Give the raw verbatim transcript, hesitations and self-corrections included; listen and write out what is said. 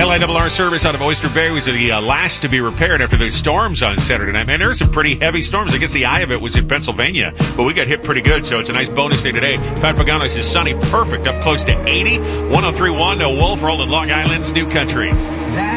L I R R service out of Oyster Bay was the uh, last to be repaired after the storms on Saturday night. Man, there were some pretty heavy storms. I guess the eye of it was in Pennsylvania, but we got hit pretty good, so it's a nice bonus day today. Pat Paganos is sunny, perfect, up close to eighty. one oh three point one, no Wolf, rolling Long Island's New Country.